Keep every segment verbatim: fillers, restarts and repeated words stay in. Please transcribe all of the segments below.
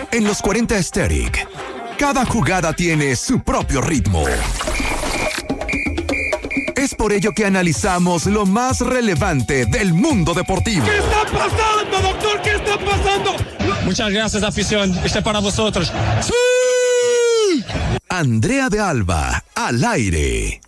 En los cuarenta Aesthetic, cada jugada tiene su propio ritmo. Es por ello que analizamos lo más relevante del mundo deportivo. ¿Qué está pasando, doctor? ¿Qué está pasando? Muchas gracias, afición. Este es para vosotros. ¡Sí! Andrea de Alba, al aire.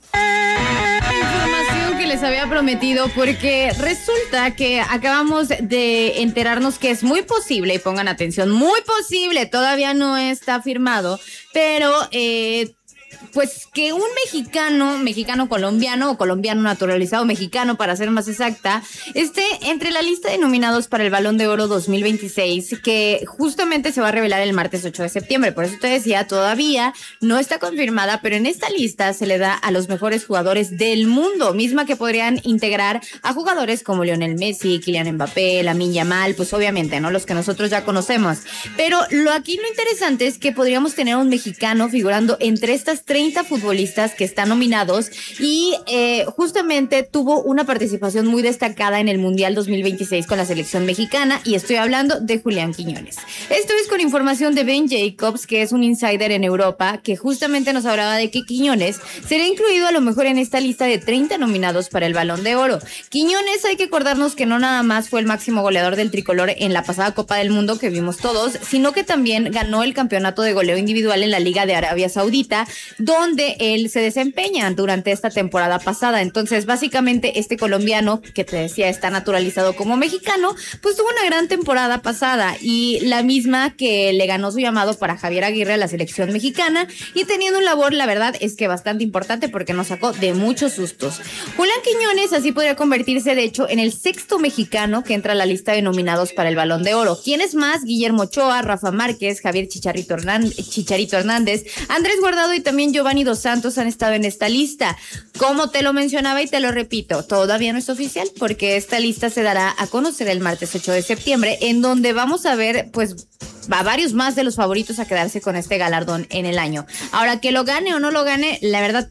Información que les había prometido, porque resulta que acabamos de enterarnos que es muy posible, y pongan atención, muy posible, todavía no está firmado, pero eh, pues que un mexicano, mexicano colombiano o colombiano naturalizado mexicano, para ser más exacta, esté entre la lista de nominados para el Balón de Oro dos mil veintiséis, que justamente se va a revelar el martes ocho de septiembre. Por eso te decía, todavía no está confirmada, pero en esta lista se le da a los mejores jugadores del mundo, misma que podrían integrar a jugadores como Lionel Messi, Kylian Mbappé, Lamine Yamal, pues obviamente, ¿no? Los que nosotros ya conocemos. Pero lo aquí lo interesante es que podríamos tener a un mexicano figurando entre estas treinta futbolistas que están nominados, y eh, justamente tuvo una participación muy destacada en el Mundial dos mil veintiséis con la selección mexicana, y estoy hablando de Julián Quiñones. Esto es con información de Ben Jacobs, que es un insider en Europa, que justamente nos hablaba de que Quiñones será incluido a lo mejor en esta lista de treinta nominados para el Balón de Oro. Quiñones, hay que acordarnos que no nada más fue el máximo goleador del tricolor en la pasada Copa del Mundo que vimos todos, sino que también ganó el campeonato de goleo individual en la Liga de Arabia Saudita, donde él se desempeña durante esta temporada pasada. Entonces, básicamente, este colombiano, que te decía está naturalizado como mexicano, pues tuvo una gran temporada pasada, y la misma que le ganó su llamado para Javier Aguirre a la selección mexicana, y teniendo un labor, la verdad es que bastante importante, porque nos sacó de muchos sustos. Julián Quiñones así podría convertirse, de hecho, en el sexto mexicano que entra a la lista de nominados para el Balón de Oro. ¿Quiénes más? Guillermo Ochoa, Rafa Márquez, Javier Chicharito Hernández, Chicharito Hernández, Andrés Guardado y también Giovanni Dos Santos han estado en esta lista. Como te lo mencionaba y te lo repito, todavía no es oficial, porque esta lista se dará a conocer el martes ocho de septiembre, en donde vamos a ver pues a varios más de los favoritos a quedarse con este galardón en el año. Ahora, que lo gane o no lo gane, la verdad,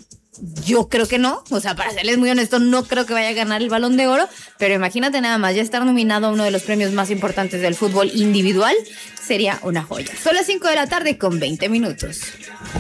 yo creo que no. O sea, para serles muy honesto, no creo que vaya a ganar el Balón de Oro, pero imagínate nada más, ya estar nominado a uno de los premios más importantes del fútbol individual sería una joya. Son las cinco de la tarde con veinte minutos.